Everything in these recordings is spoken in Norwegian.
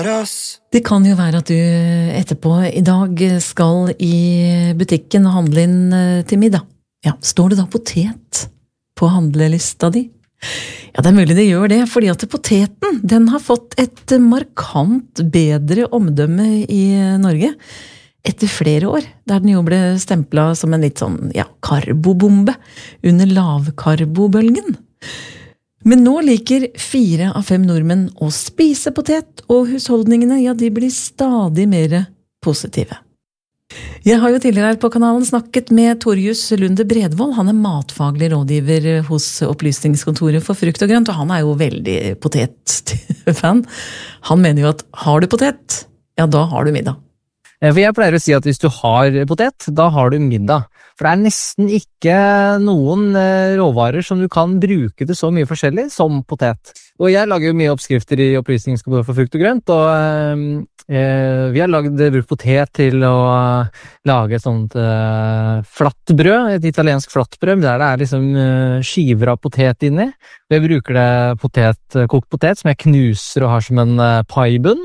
Det kan jo være at du etterpå I dag skal I butikken og handle inn til middag. Ja, står det da potet på handlelista di? Ja, det mulig det gjør det, fordi at poteten, den har fått et markant bedre omdømme I Norge etter flere år, der den jo ble stemplet som en litt sånn, ja, karbobombe under lavkarbobølgen. Men nå liker 4 av 5 nordmenn å spise potet, og husholdningene, ja, de blir stadig mer positive. Jeg har jo tidligere her på kanalen snakket med Torjus Lunde Bredvold. Han matfaglig rådgiver hos Opplysningskontoret for frukt og grønt, og han jo veldig potetfan. Han mener jo at har du potet, ja, da har du middag. For jeg pleier å si at hvis du har potet, da har du middag. For det nesten ikke noen råvarer som du kan bruke til så mye forskjellig som potet. Og jeg lager jo mye oppskrifter I Opplysningskontoret for frukt og grønt, og vi har brukt potet til å lage et sånt flattbrød, et italiensk flattbrød, der det liksom skiver av potet inni. Jeg bruker det kokt potet som jeg knuser og har som en paibunn.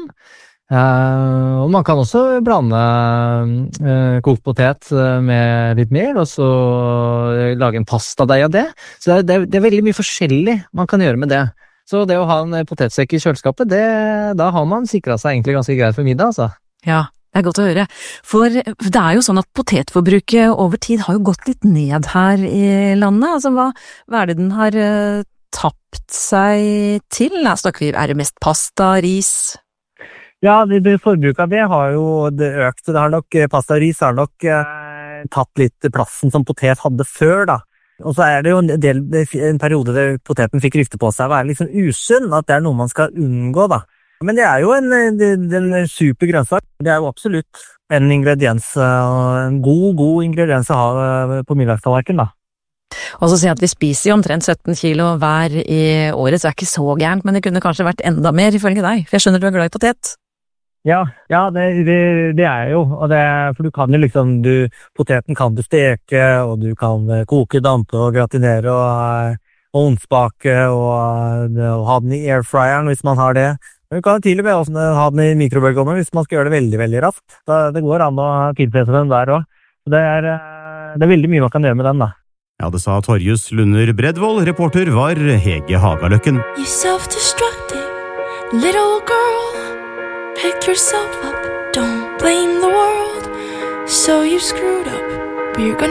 Og man kan også blande kokt potet med litt mel, og så lage en pastadeig av det. Så det veldig mye forskjellig man kan gjøre med det. Så det å ha en potetsekk I kjøleskapet, da har man sikret seg egentlig ganske greit for middag, altså. Ja, det godt å høre. For det jo sånn at potetforbruket over tid har jo gått litt ned her I landet. Altså, hva det den har tapt seg til? Da snakker vi, det mest pasta, ris? Ja, det forbruket av det har jo økt. Det har nok, pasta og ris har nok tatt litt plassen som potet hadde før, da. Og så det jo en periode der poteten fikk rykte på seg å være litt sånn usunn, at det noe man skal unngå, da. Men det jo en super grønnsak. Det jo absolutt en ingrediens, en god ingrediens å ha på middagstallerken, da. Og så sier jeg at vi spiser jo omtrent 17 kilo hver I året, så det ikke så gærent, men det kunne kanskje vært enda mer ifølge deg, for jeg skjønner du glad I potet. Ja, det jo, og for du kan jo liksom, poteten kan du steke, og du kan koke, dampe og gratinere, og ondspake, og ha den I airfryeren hvis man har det. Men du kan til og med også ha den I mikrobølgeovnen hvis man skal gjøre det veldig, veldig raskt. Det går an å tilpasse den der også. Det veldig mye man kan gjøre med den, da. Ja, det sa Torjus Lunder Bredvold. Reporter var Hege Hagaløkken. You self-destructive little girl, pick yourself up, don't blame the world, so you screwed up, but you're gonna